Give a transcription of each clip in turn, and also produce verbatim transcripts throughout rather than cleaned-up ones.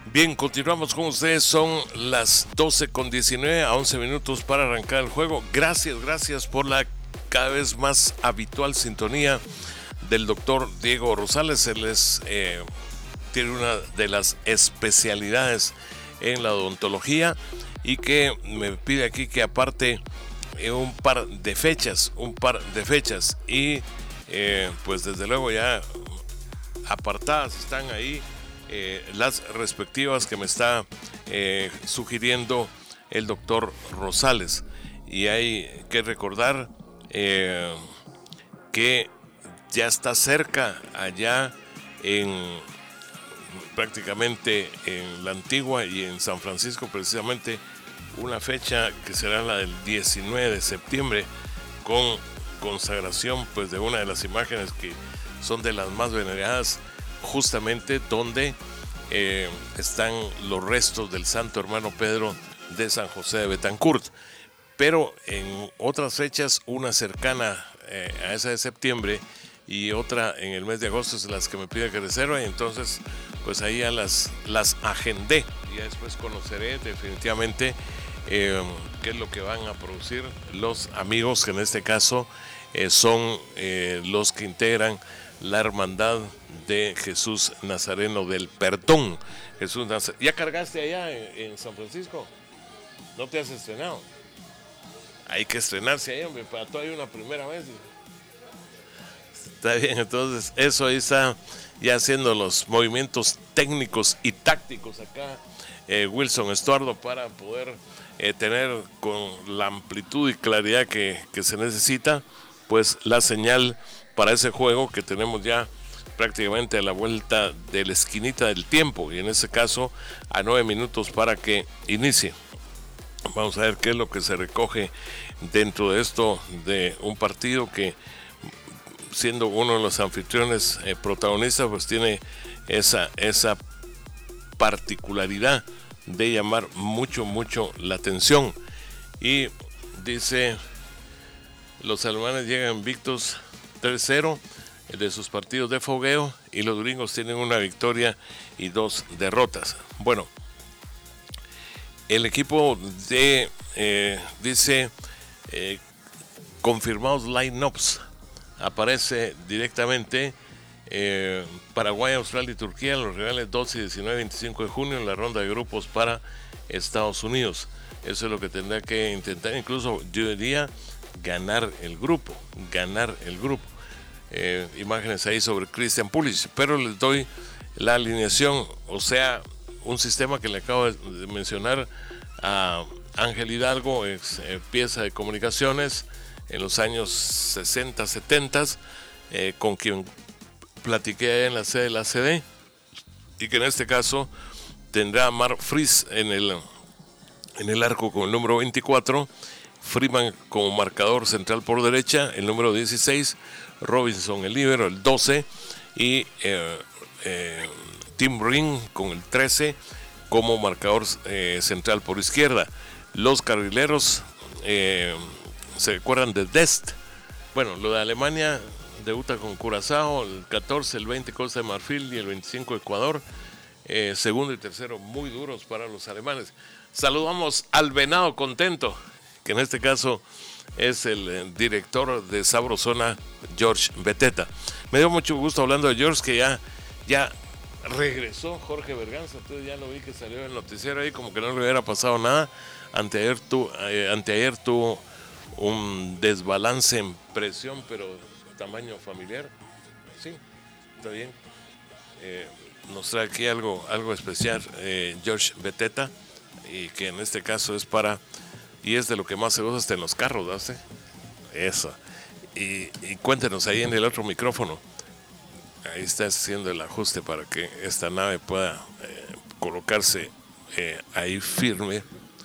Bien, continuamos con ustedes, son las doce con diecinueve a once minutos para arrancar el juego. Gracias, gracias por la cada vez más habitual sintonía del doctor Diego Rosales. Él es, eh, tiene una de las especialidades en la odontología y que me pide aquí que aparte eh, un par de fechas, un par de fechas y eh, pues desde luego ya apartadas están ahí eh, las respectivas que me está eh, sugiriendo el doctor Rosales. Y hay que recordar eh, que ya está cerca allá en prácticamente en la Antigua y en San Francisco precisamente una fecha que será la del diecinueve de septiembre con consagración pues de una de las imágenes que son de las más veneradas, justamente donde eh, están los restos del santo hermano Pedro de San José de Betancourt. Pero en otras fechas, una cercana eh, a esa de septiembre y otra en el mes de agosto es las que me pide que reserve, entonces pues ahí ya las, las agendé y ya después conoceré definitivamente eh, qué es lo que van a producir los amigos que en este caso eh, son eh, los que integran la hermandad de Jesús Nazareno del Perdón. Jesús Nazar- ¿Ya cargaste allá en, en San Francisco? ¿No te has estrenado? Hay que estrenarse ahí, hombre, para todo hay una primera vez. Está bien, entonces eso ahí está ya haciendo los movimientos técnicos y tácticos acá eh, Wilson Estuardo para poder eh, tener con la amplitud y claridad que, que se necesita pues la señal para ese juego que tenemos ya prácticamente a la vuelta de la esquinita del tiempo y en ese caso a nueve minutos para que inicie. Vamos a ver qué es lo que se recoge dentro de esto de un partido que siendo uno de los anfitriones eh, protagonistas pues tiene esa, esa particularidad de llamar mucho mucho la atención y dice los alemanes llegan invictos tres cero de sus partidos de fogueo y los gringos tienen una victoria y dos derrotas. Bueno, el equipo de eh, dice eh, confirmados lineups aparece directamente eh, Paraguay, Australia y Turquía, los rivales doce, diecinueve y veinticinco de junio en la ronda de grupos para Estados Unidos. Eso es lo que tendrá que intentar, incluso yo diría ganar el grupo, ganar el grupo. Eh, imágenes ahí sobre Christian Pulisic, pero les doy la alineación, o sea, un sistema que le acabo de mencionar a Ángel Hidalgo, ex eh, pieza de comunicaciones en los años sesenta, setenta, eh, con quien platiqué en la sede de la C D y que en este caso tendrá a Mark Fries en el, en el arco con el número veinticuatro, Freeman como marcador central por derecha, el número dieciséis, Robinson el líbero, el doce y eh, eh, Tim Ring con el trece como marcador eh, central por izquierda. Los carrileros eh, se acuerdan de Dest. Bueno, lo de Alemania debuta con Curazao, el catorce, el veinte Costa de Marfil y el veinticinco Ecuador. Eh, segundo y tercero muy duros para los alemanes. Saludamos al Venado Contento, que en este caso es el eh, director de Sabrosona, George Beteta. Me dio mucho gusto hablando de George, que ya, ya regresó Jorge Berganza, entonces ya lo vi que salió en el noticiero ahí como que no le hubiera pasado nada. Anteayer, tu, eh, anteayer tuvo un desbalance en presión, pero tamaño familiar. Sí, está bien. Eh, nos trae aquí algo, algo especial eh, George Beteta, y que en este caso es para, y es de lo que más se usa hasta en los carros, ¿no? Eso. Y, y cuéntenos ahí en el otro micrófono. Ahí está haciendo el ajuste para que esta nave pueda eh, colocarse eh, ahí firme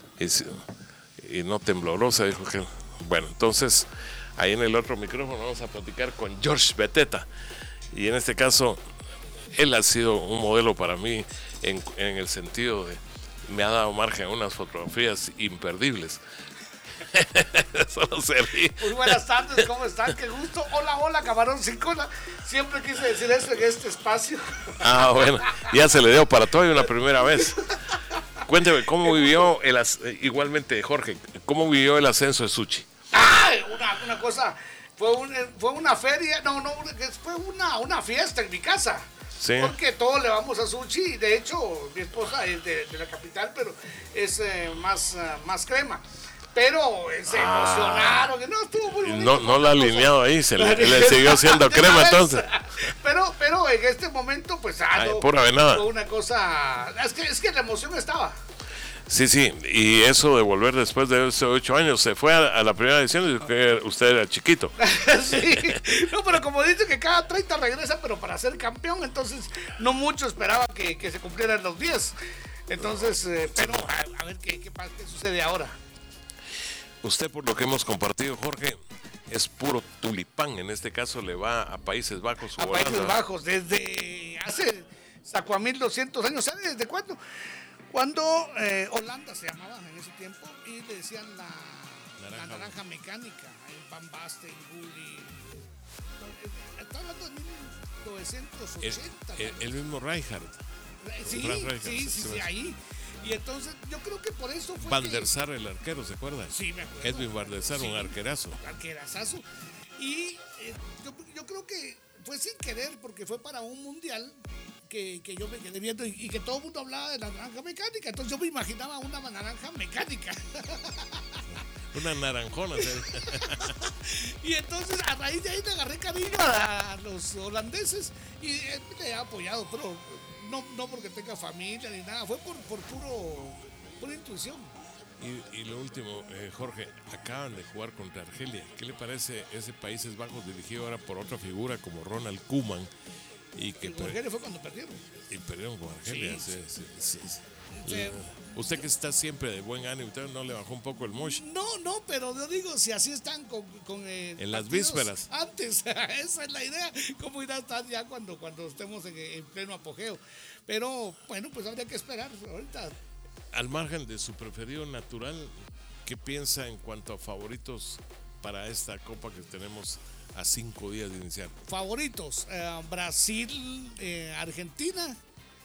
y, y no temblorosa, dijo que. Bueno, entonces ahí en el otro micrófono vamos a platicar con George Beteta. Y en este caso, él ha sido un modelo para mí en, en el sentido de me ha dado margen a unas fotografías imperdibles. Solo se ríe. Muy buenas tardes, ¿cómo están? Qué gusto. Hola, hola, camarón sin cola. Siempre quise decir eso en este espacio. Ah, bueno, ya se le dio para todo y una primera vez. Cuénteme, ¿cómo vivió el as- igualmente, Jorge, cómo vivió el ascenso de Suchi? ¡Ay! Una, una cosa, fue, un, fue una feria, no, no, fue una, una fiesta en mi casa. Sí. Porque todos le vamos a Suchi. De hecho, mi esposa es de, de la capital, pero es eh, más, uh, más crema. Pero eh, se Ah. emocionaron. No, estuvo muy bonito. No, no lo ha alineado ahí, se le, le siguió siendo crema entonces. Pero, pero en este momento, pues, ah, Ay, no, pura venada. fue una cosa. Es que, es que la emoción estaba. Sí, sí, y eso de volver después de esos ocho años, se fue a, a la primera edición y que usted era chiquito. Sí, no, pero como dice que cada treinta regresa, pero para ser campeón, entonces no mucho esperaba que, que se cumplieran los diez. Entonces, eh, pero a, a ver qué, qué, pasa, qué sucede ahora. Usted, por lo que hemos compartido, Jorge, es puro tulipán. En este caso le va a Países Bajos. A Países Bajos, desde hace, sacó a mil doscientos años, ¿sabe desde cuándo? Cuando eh, Holanda se llamaba en ese tiempo y le decían la naranja, la naranja mecánica, el Van Basten, Gulli. Está hablando de mil novecientos ochenta. El, el, el mismo Reinhardt. Sí, Reinhardt, sí, sí, sí, ahí. Y entonces yo creo que por eso fue Van der Sar, el arquero, ¿se acuerda? Sí, me acuerdo. Edwin Van der Sar, sí, un arquerazo. Arquerazazo. Y eh, yo, yo creo que fue sin querer porque fue para un mundial que, que yo me quedé viendo y, y que todo el mundo hablaba de la naranja mecánica. Entonces yo me imaginaba una naranja mecánica. Una naranjona. Y entonces a raíz de ahí le agarré cariño a, a los holandeses y eh, le he apoyado, pero no, no porque tenga familia ni nada, fue por, por puro, pura intuición. Y, y lo último, eh, Jorge, acaban de jugar contra Argelia. ¿Qué le parece ese Países Bajos dirigido ahora por otra figura como Ronald Koeman? Y que y Argelia fue cuando perdieron. Y perdieron con Argelia. Sí. Sí, sí, sí, sí. Sí. Usted que está siempre de buen ánimo, ¿usted no le bajó un poco el mosh? No, no, pero yo digo, si así están con... con eh, en las vísperas. Antes, esa es la idea. ¿Cómo irá a estar ya cuando, cuando estemos en, en pleno apogeo? Pero, bueno, pues habría que esperar ahorita. Al margen de su preferido natural, ¿qué piensa en cuanto a favoritos para esta copa que tenemos a cinco días de iniciar? Favoritos, eh, Brasil, eh, Argentina,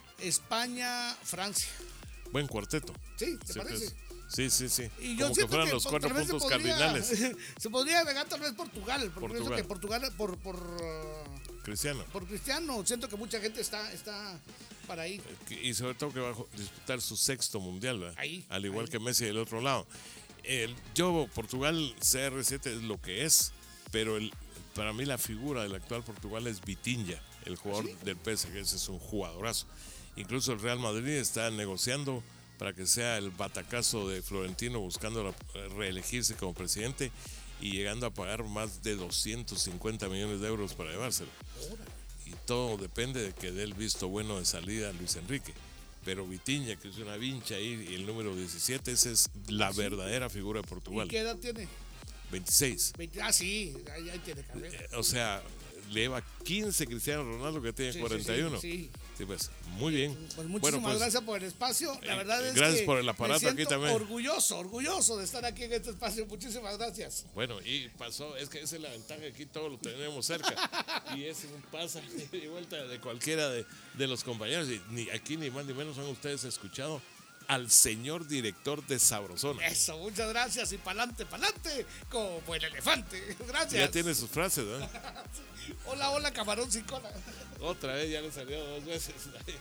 España, Francia. Buen cuarteto. Sí, ¿te sí, parece? Pues, sí, sí, sí. Y Como yo que fueran que los cuatro puntos podría, cardinales. Se podría agregar tal vez Portugal, porque Portugal. pienso que Portugal por por uh, Cristiano. Por Cristiano, siento que mucha gente está está para ahí. Y sobre todo que va a disputar su sexto mundial, ¿verdad? Ahí, al igual ahí. que Messi del otro lado. El, yo, Portugal, C R siete es lo que es, pero el, para mí la figura del actual Portugal es Vitinha, el jugador ¿sí? del P S G, ese es un jugadorazo. Incluso el Real Madrid está negociando para que sea el batacazo de Florentino buscando reelegirse como presidente y llegando a pagar más de doscientos cincuenta millones de euros para llevárselo. Y todo depende de que dé el visto bueno de salida a Luis Enrique. Pero Vitinha, que es una vincha ahí, y el número diecisiete, esa es la sí. verdadera figura de Portugal. ¿Y qué edad tiene? veintiséis. veinte, ah, sí, ahí, ahí tiene carrera. Eh, o sea, le lleva quince Cristiano Ronaldo, que tiene sí, cuarenta y uno. Sí, sí, sí. Sí, pues, muy bien. Pues muchísimas bueno, pues, gracias por el espacio. La verdad eh, es gracias que por el aparato me siento aquí también. Orgulloso, orgulloso de estar aquí en este espacio. Muchísimas gracias. Bueno, y pasó, es que esa es la ventaja, aquí todo lo tenemos cerca. Y es un pasa y vuelta de cualquiera de, de los compañeros. Y ni aquí ni más ni menos han ustedes escuchado al señor director de Sabrosona. Eso, muchas gracias. Y pa'lante, pa'lante, como el elefante. Gracias. Ya tiene sus frases, ¿no? Hola, hola, camarón sin cola. Otra vez, ya le salió dos veces.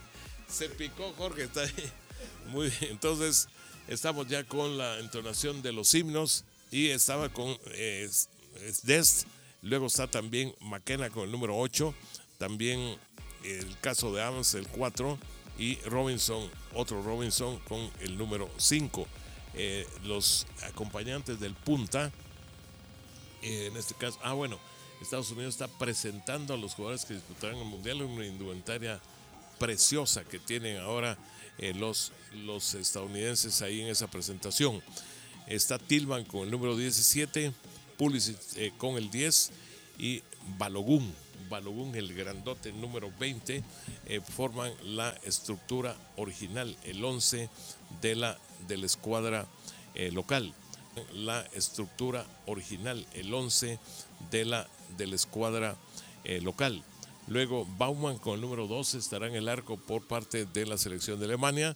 Se picó Jorge, está ahí. Muy bien, entonces estamos ya con la entonación de los himnos y estaba con eh, Dest, luego está también McKenna con el número ocho, también el caso de Adams el cuatro y Robinson, otro Robinson con el número cinco. Eh, los acompañantes del punta, eh, en este caso, ah bueno, Estados Unidos está presentando a los jugadores que disputarán el Mundial, una indumentaria preciosa que tienen ahora eh, los, los estadounidenses ahí en esa presentación. Está Tillman con el número diecisiete, Pulisic eh, con el diez y Balogun, Balogun el grandote número veinte, eh, forman la estructura original, el once de la, de la escuadra eh, local. la estructura original, el once de la, de la escuadra eh, local. Luego Baumann con el número doce estará en el arco por parte de la selección de Alemania.